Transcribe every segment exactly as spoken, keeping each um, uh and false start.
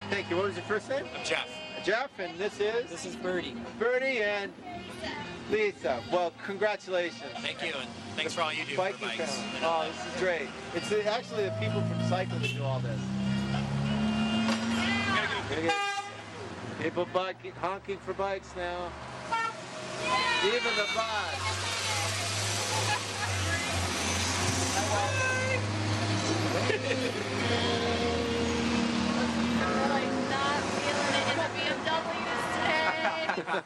Thank you. What was your first name? I'm Jeff. Jeff, and this is? This is Birdie. Birdie and Lisa. Well, congratulations. Thank you, and thanks for all you do Biking for bikes. family. Oh, this is great. It's uh, actually the people from cycling that do all this. Gonna get people biking, honking for bikes now. Even the bus. We're like not feeling it in the B M Ws today.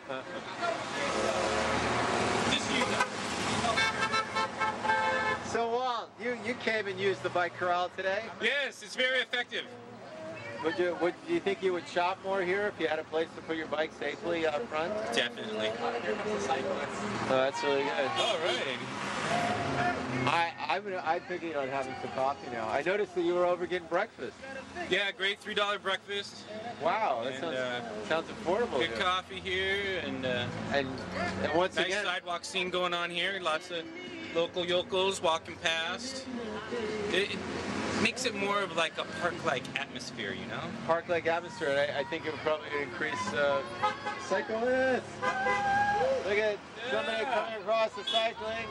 So Walt, you, you came and used the bike corral today? Yes, it's very effective. Would you would do you think you would shop more here if you had a place to put your bike safely out front? Definitely. Oh, that's really good. All right. I I'm I'm thinking on having some coffee now. I noticed that you were over getting breakfast. Yeah, great three dollar breakfast. Wow, that And, sounds uh, sounds affordable. Good here. coffee here, and uh, And, and once nice again, sidewalk scene going on here. Lots of local yokels walking past. It, it makes it more of like a park-like atmosphere, you know? park-like atmosphere, and I, I think it would probably increase uh, cyclists. Look at somebody coming across the cycling.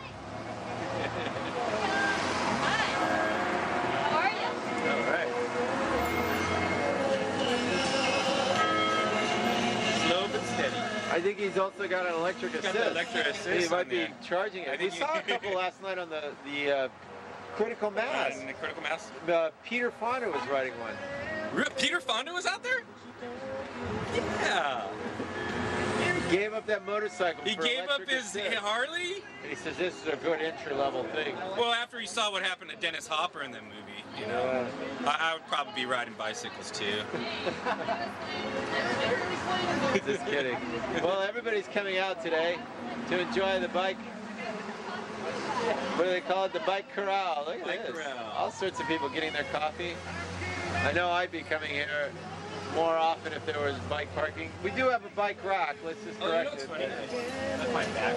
Hi. How are you? All right. Slow but steady. I think he's also got an electric Got assist. the electric assist He might on be there. charging I it. We think saw a you- couple last night on the the uh, Critical Mass. And the critical mass. Uh, Peter Fonda was riding one. Re- Peter Fonda was out there? Yeah. He gave up that motorcycle. He for gave up electric his assist. Harley? And he says this is a good entry level thing. Well, after he saw what happened to Dennis Hopper in that movie, you know, I, I would probably be riding bicycles too. Just kidding. Well, everybody's coming out today to enjoy the bike. What do they call it? The bike corral. Look at Bike this. corral. All sorts of people getting their coffee. I know I'd be coming here more often if there was bike parking. We do have a bike rack. Let's just Oh, you know correct what's it. funny? That's my back.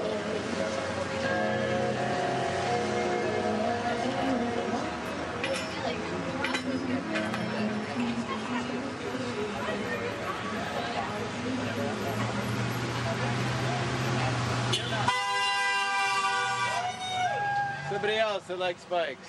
Somebody else that likes bikes.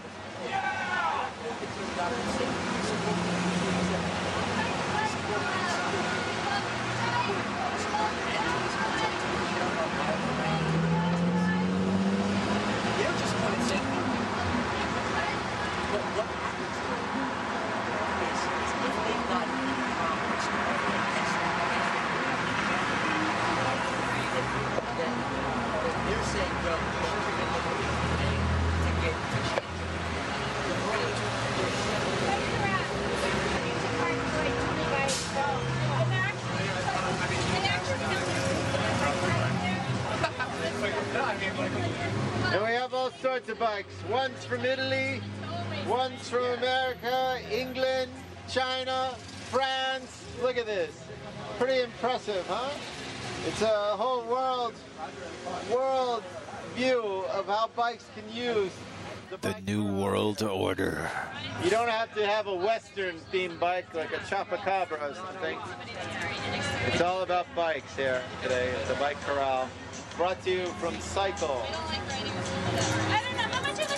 And we have all sorts of bikes. One's from Italy, one's from America, England, China, France. Look at this. Pretty impressive, huh? It's a whole world, world view of how bikes can use the, The bike New world. World Order. You don't have to have a Western themed bike like a Chupacabra or something. It's all about bikes here today. It's a bike corral. Brought to you from Cycle. I don't know. How much are the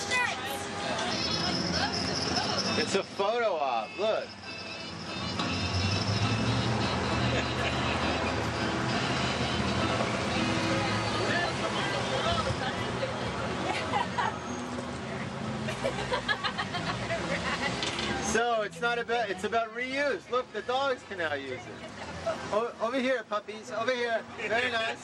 shirts? It's a photo op. Look. So it's not about, it's about reuse. Look, the dogs can now use it. O over here, puppies. Over here. Very nice.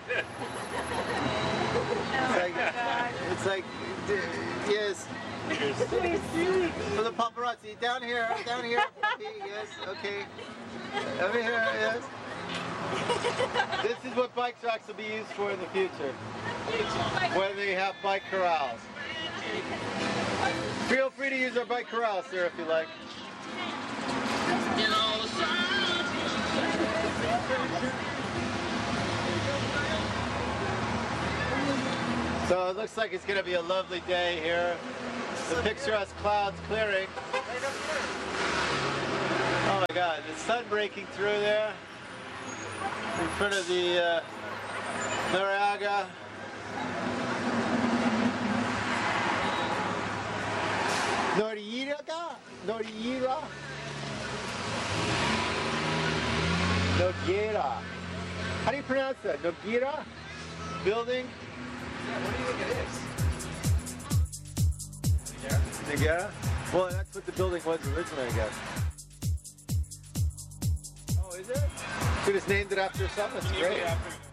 It's like, it's like, yes. For the paparazzi. Down here, down here, puppy. Yes, okay. Over here, yes. This is what bike tracks will be used for in the future. When they have bike corrals. Feel free to use our bike corral, sir, if you like. So it looks like it's going to be a lovely day here. The picturesque clouds clearing. Oh my God. God, the sun breaking through there in front of the uh, Mariaga. Noriega? Noriega? Nogueira. How do you pronounce that? Nogueira? Building? Yeah, what do you think it is? Nogueira? Well, that's what the building was originally, I guess. Oh, is it? So just named it after something? That's great.